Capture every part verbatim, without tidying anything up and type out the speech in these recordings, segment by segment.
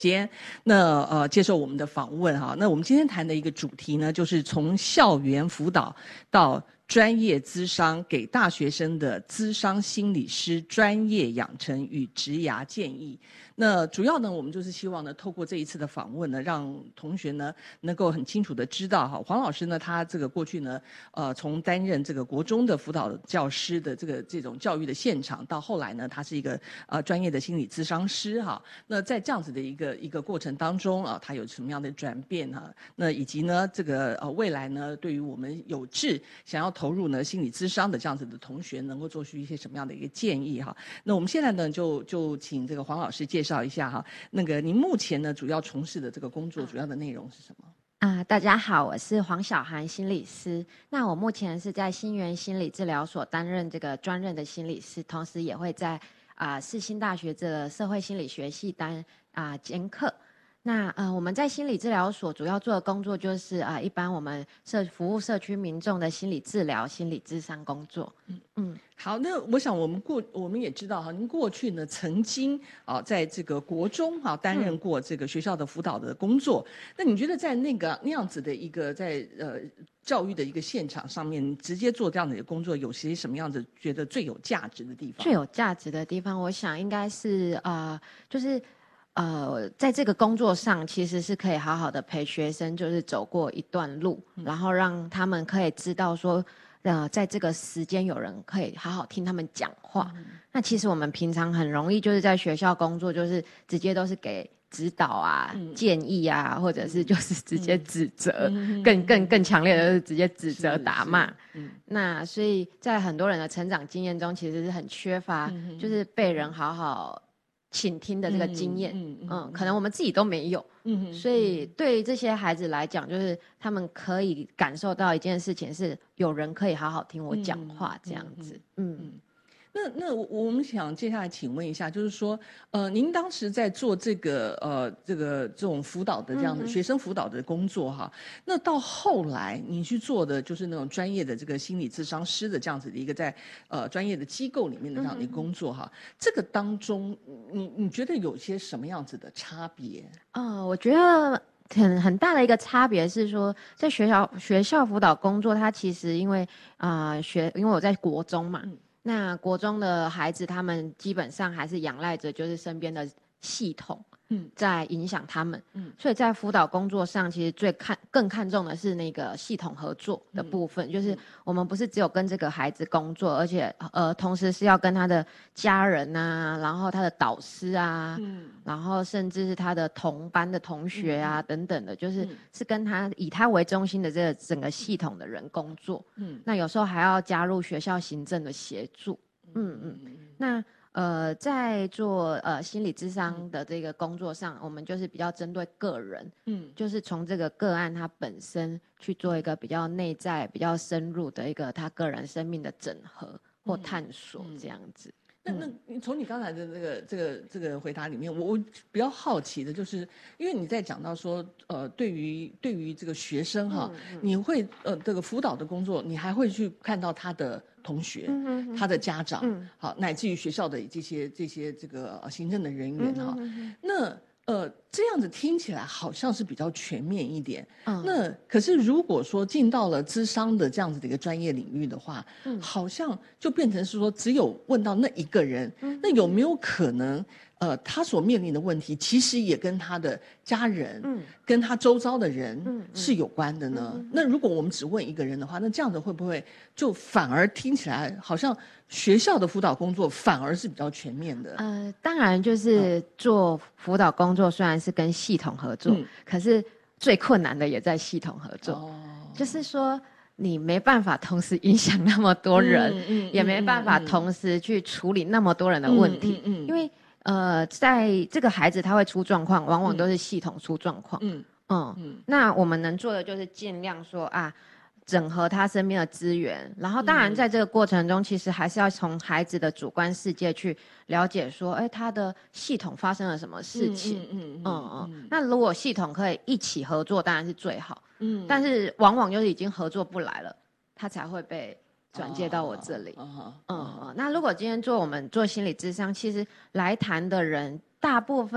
间，那呃接受我们的访问哈。那我们今天谈的一个主题呢，就是从校园辅导到专业咨商，给大学生的咨商心理师专业养成与职涯建议。那主要呢，我们就是希望呢，透过这一次的访问呢，让同学呢能够很清楚的知道哈，黄老师呢，他这个过去呢，呃，从担任这个国中的辅导教师的这个这种教育的现场，到后来呢，他是一个呃专业的心理咨商师哈。那在这样子的一个一个过程当中啊，他有什么样的转变哈？那以及呢，这个呃未来呢，对于我们有志想要投入呢心理咨商的这样子的同学，能够做出一些什么样的一个建议哈？那我们现在呢，就就请这个黄老师介绍一下哈。那个您目前呢，主要从事的这个工作主要的内容是什么？ 啊、呃，大家好，我是黄小涵心理师。那我目前是在新源心理治疗所担任这个专任的心理师，同时也会在啊世新大学这个社会心理学系担啊兼课。那呃，我们在心理治疗所主要做的工作就是啊、呃，一般我们社服务社区民众的心理治疗、心理咨商工作。嗯嗯， 好，那我想我们过我们也知道哈，您过去呢曾经啊在这个国中哈担任过这个学校的辅导的工作。嗯、那你觉得在那个那样子的一个在呃教育的一个现场上面，直接做这样的一个工作，有些什么样子觉得最有价值的地方？ 最有价值的地方，我想应该是呃，就是。呃，在这个工作上，其实是可以好好的陪学生，就是走过一段路，嗯、然后让他们可以知道说，呃，在这个时间有人可以好好听他们讲话。嗯、那其实我们平常很容易就是在学校工作，就是直接都是给指导啊、嗯、建议啊，或者是就是直接指责，嗯、更更更强烈的就是直接指责打骂。嗯、那所以在很多人的成长经验中，其实是很缺乏，嗯、就是被人好好倾听的这个经验，嗯, 嗯, 嗯, 嗯可能我们自己都没有，嗯，所以对这些孩子来讲，就是他们可以感受到一件事情是有人可以好好听我讲话，这样子，嗯。嗯嗯那那我们想接下来请问一下，就是说，呃，您当时在做这个呃这个这种辅导的这样的、嗯、学生辅导的工作哈，那到后来你去做的就是那种专业的这个心理咨商师的这样子的一个在呃专业的机构里面的这样的一个工作哈，嗯、这个当中你你觉得有些什么样子的差别？ 呃，我觉得。很很大的一个差别是说，在学校学校辅导工作，它其实因为啊、呃、学，因为我在国中嘛。嗯那国中的孩子，他们基本上还是仰赖着就是身边的系统，嗯，在影响他们，嗯，所以在辅导工作上，其实最看更看重的是那个系统合作的部分，嗯、就是我们不是只有跟这个孩子工作，而且呃，同时是要跟他的家人啊，然后他的导师啊，嗯，然后甚至是他的同班的同学啊、嗯、等等的，就是、嗯、是跟他以他为中心的这个整个系统的人工作，嗯，那有时候还要加入学校行政的协助，嗯嗯，那。呃，在做呃心理咨商的这个工作上，嗯、我们就是比较针对个人，嗯，就是从这个个案他本身去做一个比较内在、比较深入的一个他个人生命的整合或探索，这样子。嗯嗯那那你从你刚才的这个这个这个回答里面，我我比较好奇的就是，因为你在讲到说，呃，对于对于这个学生哈，嗯嗯、你会呃这个辅导的工作，你还会去看到他的同学、嗯、他的家长，嗯、好，乃至于学校的这些这些这个行政的人员哈，嗯、那。呃，这样子听起来好像是比较全面一点。嗯，那可是如果说进到了咨商的这样子的一个专业领域的话，嗯，好像就变成是说只有问到那一个人，嗯、那有没有可能，呃，他所面临的问题其实也跟他的家人，嗯，跟他周遭的人是有关的呢？嗯嗯、那如果我们只问一个人的话，那这样子会不会就反而听起来好像学校的辅导工作反而是比较全面的？ 呃，当然就是做辅导工作虽然是跟系统合作，嗯、可是最困难的也在系统合作。哦，就是说你没办法同时影响那么多人，嗯嗯、也没办法同时去处理那么多人的问题，嗯嗯嗯、因为呃，在这个孩子他会出状况，往往都是系统出状况。嗯嗯嗯，那我们能做的就是尽量说啊。整合他身边的资源，然后当然在这个过程中，其实还是要从孩子的主观世界去了解说，哎，他的系统发生了什么事情？嗯嗯嗯嗯嗯。那如果系统可以一起合作，当然是最好。嗯。但是往往就是已经合作不来了，他才会被转介到我这里。嗯嗯。那如果今天做我们做心理咨商，其实来谈的人大部分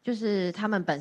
就是他们本